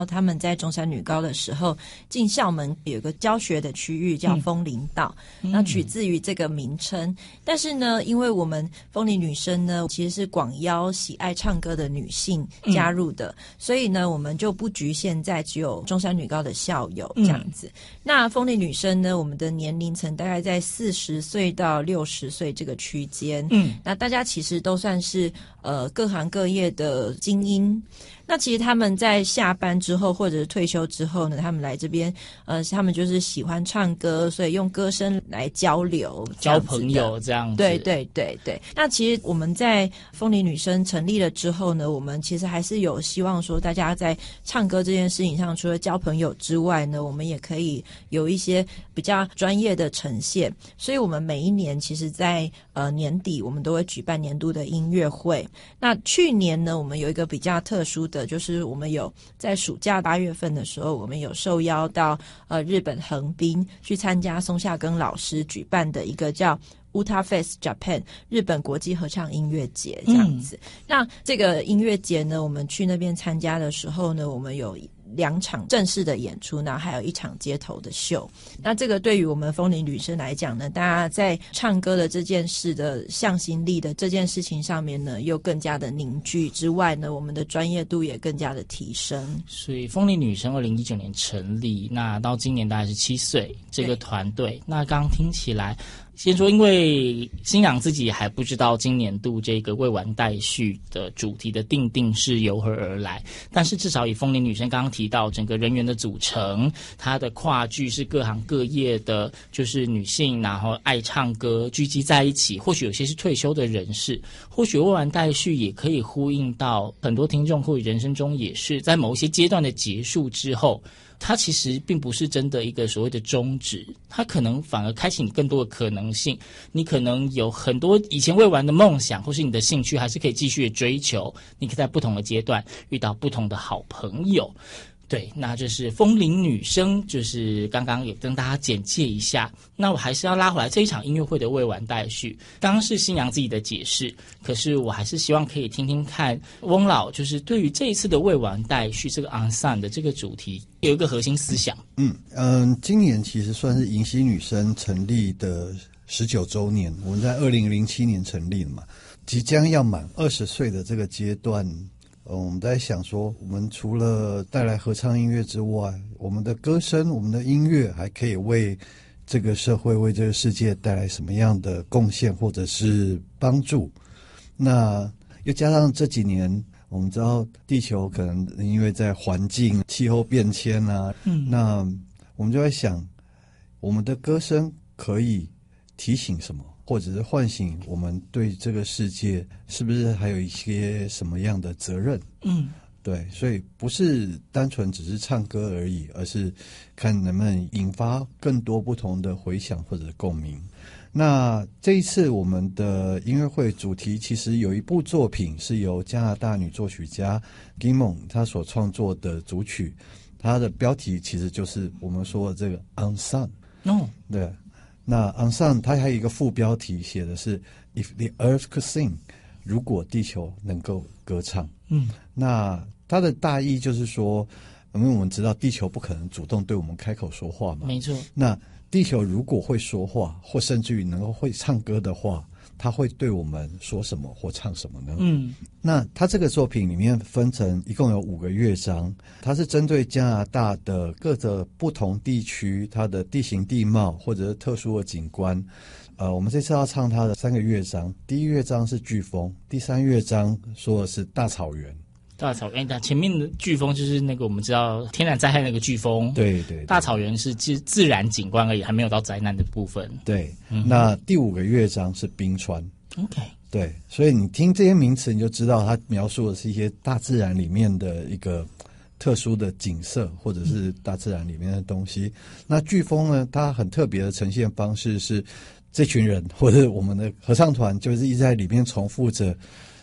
他们在中山女高的时候，进校门有一个教学的区域叫枫林道，那取自于这个名称。但是呢，因为我们枫林女生呢，其实是广邀喜爱唱歌的女性加入的，所以呢，我们就不局限在只有中山女高的校友这样子。那枫林女生呢，我们的年龄层大概在40岁到60岁这个区间。那大家其实都算是各行各业的精英。那其实他们在下班之后或者是退休之后呢，他们来这边他们就是喜欢唱歌，所以用歌声来交流交朋友这样子。 对对对对。那其实我们在枫林女生成立了之后呢，我们其实还是有希望说大家在唱歌这件事情上，除了交朋友之外呢，我们也可以有一些比较专业的呈现。所以我们每一年其实在年底我们都会举办年度的音乐会。那去年呢，我们有一个比较特殊的，就是我们有在暑假8月份的时候，我们有受邀到日本横滨去参加松下耕老师举办的一个叫Uta Fest Japan 日本国际合唱音乐节这样子。那这个音乐节呢，我们去那边参加的时候呢，我们有2场正式的演出，然后还有1场街头的秀。那这个对于我们枫林女生来讲呢，大家在唱歌的这件事的向心力的这件事情上面呢，又更加的凝聚之外呢，我们的专业度也更加的提升。 所以枫林女生2019年成立，那到今年大概是7岁这个团队。那刚听起来，先说因为新阳自己还不知道今年度这个未完待续的主题的定是由何而来，但是至少以枫林女生刚刚提到整个人员的组成，它的跨剧是各行各业的，就是女性然后爱唱歌聚集在一起，或许有些是退休的人士，或许未完待续也可以呼应到很多听众或许人生中也是在某一些阶段的结束之后，它其实并不是真的一个所谓的终止，它可能反而开启你更多的可能性。你可能有很多以前未完的梦想，或是你的兴趣还是可以继续的追求，你可以在不同的阶段遇到不同的好朋友。对，那就是枫林女生，就是刚刚也跟大家简介一下。那我还是要拉回来这一场音乐会的未完待续。刚刚是新阳自己的解释，可是我还是希望可以听听看翁老，就是对于这一次的未完待续这个 ensemble 的这个主题有一个核心思想。 今年其实算是迎曦女生成立的19周年，我们在2007年成立了嘛，即将要满20岁的这个阶段。我们在想说，我们除了带来合唱音乐之外，我们的歌声、我们的音乐还可以为这个社会、为这个世界带来什么样的贡献或者是帮助。那又加上这几年我们知道地球可能因为在环境气候变迁啊，那我们就在想，我们的歌声可以提醒什么，或者是唤醒我们对这个世界是不是还有一些什么样的责任。对，所以不是单纯只是唱歌而已，而是看能不能引发更多不同的回响或者共鸣。那这一次我们的音乐会主题其实有一部作品是由加拿大女作曲家 Gimon 她所创作的组曲，它的标题其实就是我们说的这个 Unsung。对，那 Unsung 它还有一个副标题写的是 If the Earth could sing， 如果地球能够歌唱。那它的大意就是说，因为我们知道地球不可能主动对我们开口说话嘛， 没错。 那地球如果会说话，或甚至于能够会唱歌的话，它会对我们说什么或唱什么呢？那它这个作品里面分成一共有5个乐章，它是针对加拿大的各个不同地区它的地形地貌或者是特殊的景观。我们这次要唱它的3个乐章，第1乐章是飓风，第3乐章说的是大草原。 大草原，前面的飓风就是那个我们知道天然灾害那个飓风， 对对。 大草原是自然景观而已，还没有到灾难的部分。 对，那第5个乐章是冰川。 OK， 对，所以你听这些名词，你就知道它描述的是一些大自然里面的一个特殊的景色，或者是大自然里面的东西。那飓风呢，它很特别的呈现方式是，这群人或者我们的合唱团就是一直在里面重复的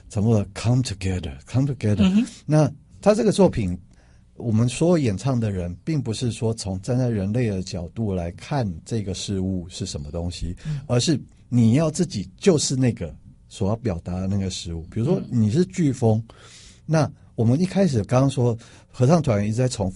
come together。那他这个作品，我们所有演唱的人并不是说从站在人类的角度来看这个事物是什么东西，而是你要自己就是那个所要表达的那个事物。比如说你是飓风，那我们一开始刚刚说合唱团员一直在重复